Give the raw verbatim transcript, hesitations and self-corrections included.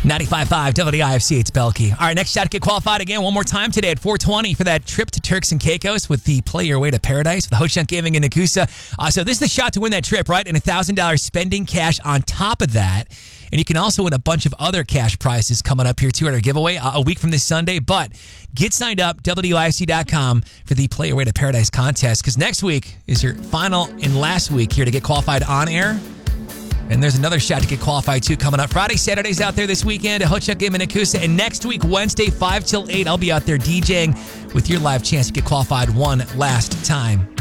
ninety-five point five W I F C, it's Belkey. All right, next shot to get qualified again one more time today at four twenty for that trip to Turks and Caicos with the Play Your Way to Paradise with Ho-Chunk Gaming in Nakusa. Uh, so this is the shot to win that trip, right? And one thousand dollars spending cash on top of that. And you can also win a bunch of other cash prizes coming up here, too, at our giveaway uh, a week from this Sunday. But get signed up, W I F C dot com, for the Play Your Way to Paradise contest, because next week is your final and last week here to get qualified on air. And there's another shot to get qualified, too, coming up. Friday, Saturdays out there this weekend at Ho-Chunk Gaming in Nakusa. And next week, Wednesday, five till eight, I'll be out there DJing with your live chance to get qualified one last time.